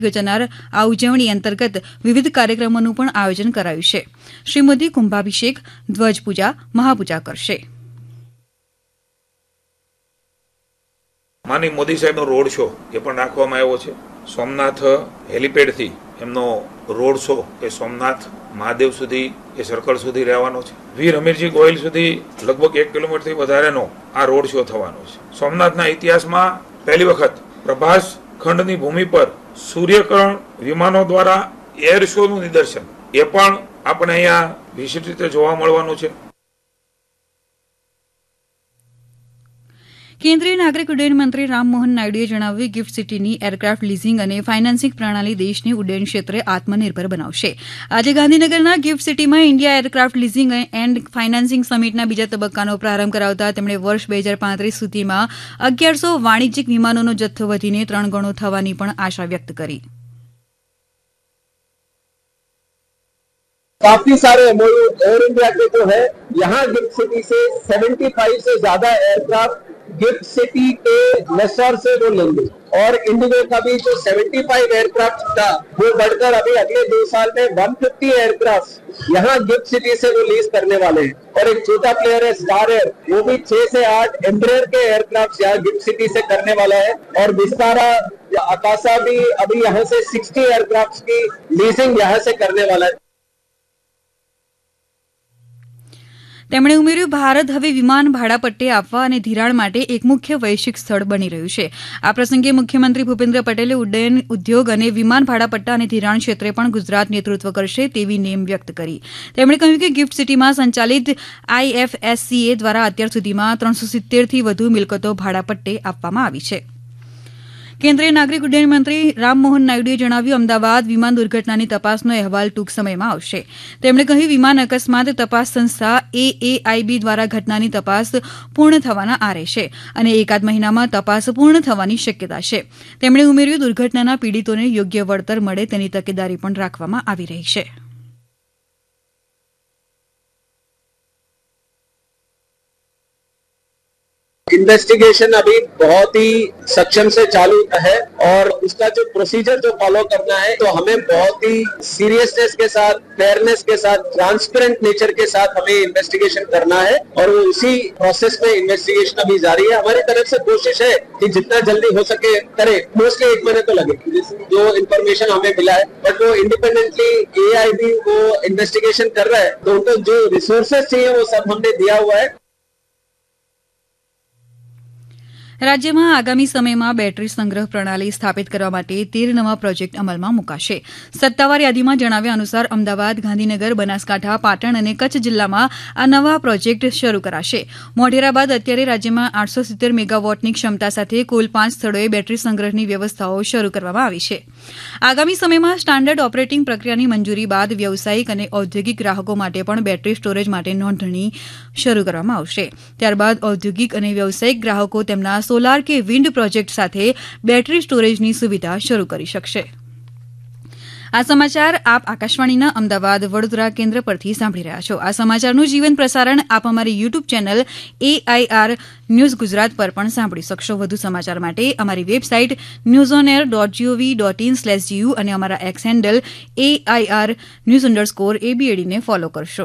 યોજાનાર આ ઉજવણી અંતર્ગત વિવિધ કાર્યક્રમોનું પણ આયોજન કરાયું છે. શ્રી મોદી કુંભાભિષેક, ધ્વજપૂજા, મહાપૂજા કરશે. માનનીય મોદી સાહેબનો રોડ શો એ પણ રાખવામાં આવ્યો છે. સોમનાથ હેલિપેડથી એમનો રોડ શો એ સોમનાથ મહાદેવ સુધી એ સર્કલ સુધી રહેવાનો છે. વીર હમીરજી ગોહિલ સુધી લગભગ 1 કિલોમીટરથી વધારેનો આ રોડ શો થવાનો છે. સોમનાથના ઇતિહાસમાં પહેલી વખત પ્રભાસ ખંડની ભૂમિ પર સૂર્યકિરણ વિમાનો દ્વારા એર શોનું નિદર્શન એ પણ આપણે અહીંયા વિશેષ રીતે જોવા મળવાનું છે. કેન્દ્રીય નાગરિક ઉડ્ડયન મંત્રી રામમોહન નાયડુએ જણાવ્યું ગિફ્ટ સિટીની એરક્રાફ્ટ લીઝિંગ અને ફાઇનાન્સિંગ પ્રણાલી દેશને ઉડ્ડયન ક્ષેત્રે આત્મનિર્ભર બનાવશે. આજે ગાંધીનગરના ગિફ્ટ સિટીમાં India aircraft leasing and financing સમિટના બીજા તબક્કાનો પ્રારંભ કરાવતા તેમણે વર્ષ 2035 સુધીમાં 1100 વાણિજ્યિક વિમાનોનો જથ્થો વધીને 3 ગણો થવાની પણ આશા વ્યક્ત કરી. काफी सारे एमओयू एयर इंडिया के जो है यहाँ गिफ्ट सिटी से 75 से ज्यादा एयरक्राफ्ट गिफ्ट सिटी के लेसर से वो लेंगे और इंडिगो का भी जो 75 एयरक्राफ्ट था वो बढ़कर अभी अगले 2 साल में 150 एयरक्राफ्ट यहाँ गिफ्ट सिटी से वो लीज करने वाले हैं. और एक छोटा प्लेयर है स्टार एयर, वो भी 6 से 8 एम्ब्रेयर के एयरक्राफ्ट यहाँ गिफ्ट सिटी से करने वाला है. और विस्तारा आकाशा भी अभी यहाँ से 60 एयरक्राफ्ट की लीजिंग यहाँ से करने वाला है. તેમણે ઉમેર્યું, ભારત હવે વિમાન ભાડાપટ્ટે આપવા અને ધિરાણ માટે એક મુખ્ય વૈશ્વિક સ્થળ બની રહ્યું છે. આ પ્રસંગે મુખ્યમંત્રી ભૂપેન્દ્ર પટેલે ઉડ્ડયન ઉદ્યોગ અને વિમાન ભાડાપટ્ટા અને ધિરાણ ક્ષેત્રે પણ ગુજરાત નેતૃત્વ કરશે તેવી નેમ વ્યક્ત કરી. તેમણે કહ્યું કે ગિફ્ટ સિટીમાં સંચાલિત IFSCA દ્વારા અત્યાર સુધીમાં 370થી વધુ મિલકતો ભાડાપટ્ટે આપવામાં આવી છે. કેન્દ્રીય નાગરિક ઉડ્ડયન મંત્રી રામમોહન નાયડુએ જણાવ્યું, અમદાવાદ વિમાન દુર્ઘટનાની તપાસનો અહેવાલ ટૂંક સમયમાં આવશે. તેમણે કહ્યું, વિમાન અકસ્માત તપાસ સંસ્થા AAIB દ્વારા ઘટનાની તપાસ પૂર્ણ થવાના આરે છે અને એકાદ મહિનામાં તપાસ પૂર્ણ થવાની શક્યતા છે. તેમણે ઉમેર્યું, દુર્ઘટનાના પીડિતોને યોગ્ય વળતર મળે તેની તકેદારી પણ રાખવામાં આવી રહી છે. इन्वेस्टिगेशन अभी बहुत ही सक्षम से चालू है और उसका जो प्रोसीजर जो फॉलो करना है तो हमें बहुत ही सीरियसनेस के साथ, फेयरनेस के साथ, ट्रांसपेरेंट नेचर के साथ हमें इन्वेस्टिगेशन करना है और वो उसी प्रोसेस में इन्वेस्टिगेशन अभी जारी है. हमारी तरफ से कोशिश है कि जितना जल्दी हो सके करें. मोस्टली 1 महीने तो लगे जो इन्फॉर्मेशन हमें मिला है, बट वो इंडिपेंडेंटली AIB वो इन्वेस्टिगेशन कर रहा है तो उनको जो रिसोर्सेज चाहिए वो सब हमने दिया हुआ है. રાજ્યમાં આગામી સમયમાં બેટરી સંગ્રહ પ્રણાલી સ્થાપિત કરવા માટે 13 નવા પ્રોજેક્ટ અમલમાં મૂકાશે. સત્તાવાર યાદીમાં જણાવ્યા અનુસાર અમદાવાદ, ગાંધીનગર, બનાસકાંઠા, પાટણ અને કચ્છ જિલ્લામાં આ નવા પ્રોજેક્ટ શરૂ કરાશે. મોઢેરા બાદ અત્યારે રાજ્યમાં 870 મેગાવોટની ક્ષમતા સાથે કુલ 5 સ્થળોએ બેટરી સંગ્રહની વ્યવસ્થાઓ શરૂ કરવામાં આવી છે. આગામી સમયમાં સ્ટાન્ડર્ડ ઓપરેટિંગ પ્રક્રિયાની મંજૂરી બાદ વ્યવસાયિક અને ઔદ્યોગિક ગ્રાહકો માટે પણ બેટરી સ્ટોરેજ માટે નોંધણી શરૂ કરવામાં આવશે. ત્યારબાદ ઔદ્યોગિક અને વ્યવસાયિક ગ્રાહકો તેમના સોલાર કે વિન્ડ પ્રોજેક્ટ સાથે બેટરી સ્ટોરેજની સુવિધા શરૂ કરી શકશે. આ સમાચાર આપ આકાશવાણીના અમદાવાદ વડોદરા કેન્દ્ર પરથી સાંભળી રહ્યા છો. આ સમાચારનું જીવંત પ્રસારણ આપ અમારી YouTube channel AIR news Gujarat પર પણ સાંભળી શકશો. વધુ સમાચાર માટે અમારી વેબસાઇટ newsonair.gov.in/gu અને અમારા એક્સ હેન્ડલ AIR_news_ABAD ને ફોલો કરશો.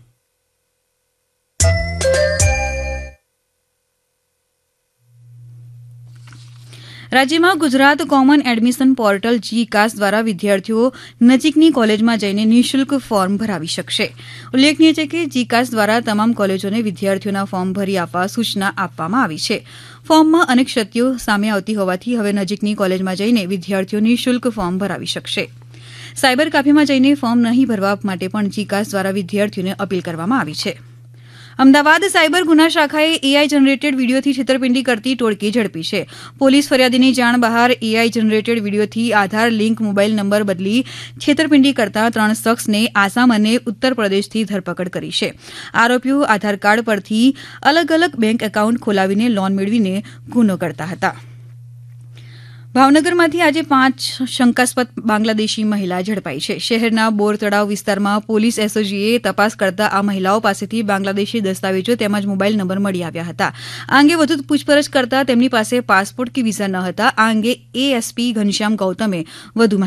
રાજ્યમાં Gujarat common admission portal GCAS દ્વારા વિદ્યાર્થીઓ નજીકની કોલેજમાં જઈને નિઃશુલ્ક ફોર્મ ભરાવી શકશે. ઉલ્લેખનીય છે કે GCAS દ્વારા તમામ કોલેજોને વિદ્યાર્થીઓના ફોર્મ ભરી આપવા સૂચના આપવામાં આવી છે. ફોર્મમાં અનેક ક્ષતિઓ સામે આવતી હોવાથી હવે નજીકની કોલેજમાં જઈને વિદ્યાર્થીઓ નિઃશુલ્ક ફોર્મ ભરાવી શકશે. સાયબર કાફેમાં જઈને ફોર્મ નહીં ભરવા માટે પણ GCAS દ્વારા વિદ્યાર્થીઓને અપીલ કરવામાં આવી છે. અમદાવાદ સાયબર ગુના શાખાએ AI જનરેટેડ વિડીયોથી છેતરપિંડી કરતી ટોળકી ઝડપી છે. પોલીસ ફરિયાદીની જાણ બહાર AI જનરેટેડ વિડીયોથી આધાર લિંક મોબાઈલ નંબર બદલી છેતરપિંડી કરતા 3 શખ્સને આસામ અને ઉત્તર પ્રદેશથી ધરપકડ કરી છે. આરોપીઓ આધાર કાર્ડ પરથી અલગ અલગ બેંક એકાઉન્ટ ખોલાવીને લોન મેળવીને ગુનો કરતા હતા. ભાવનગરમાંથી આજે 5 શંકાસ્પદ બાંગ્લાદેશી મહિલા ઝડપાઈ છે. શહેરના બોર તળાવ વિસ્તારમાં પોલીસ એસઓજીએ તપાસ કરતા આ મહિલાઓ પાસેથી બાંગ્લાદેશી દસ્તાવેજો તેમજ મોબાઈલ નંબર મળી આવ્યા હતા. આ અંગે વધુ પૂછપરછ કરતા તેમની પાસે પાસપોર્ટ કે વિઝા ન હતા. આ અંગે એએસપી ઘનશ્યામ ગૌતમે વધુ